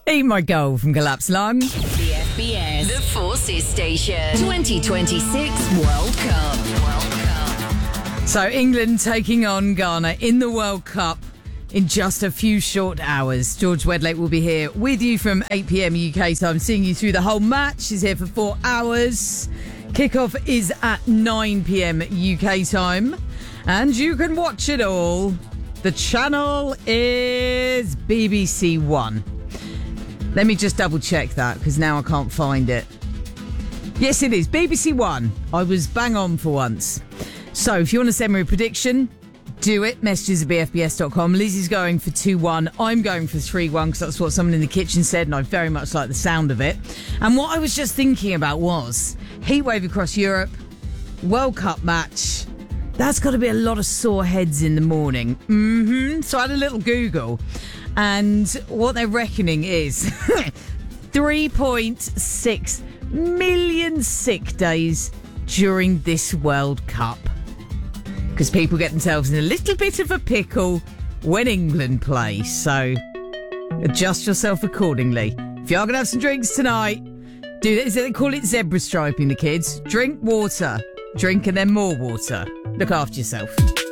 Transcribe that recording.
Eat My Goal from Collapse Lung. The FBS, the Forces Station, 2026 World Cup. So England taking on Ghana in the World Cup in just a few short hours. George Wedlake will be here with you from 8 p.m. UK time, seeing you through the whole match. He's here for 4 hours. Kickoff is at 9 p.m. UK time. And you can watch it all. The channel is BBC One. Let me just double check that, because now I can't find it. Yes, it is BBC One. I was bang on for once. So if you want to send me a prediction, do it. Messages at bfbs.com. Lizzie's going for 2-1. I'm going for 3-1, because that's what someone in the kitchen said, and I very much like the sound of it. And what I was just thinking about was heatwave across Europe, World Cup match. That's got to be a lot of sore heads in the morning. So I had a little Google, and what they're reckoning is 3.6 million sick days during this World Cup. Because people get themselves in a little bit of a pickle when England play. So adjust yourself accordingly. If you are going to have some drinks tonight, do that. They call it zebra striping, the kids. Drink water. Drink and then more water. Look after yourself.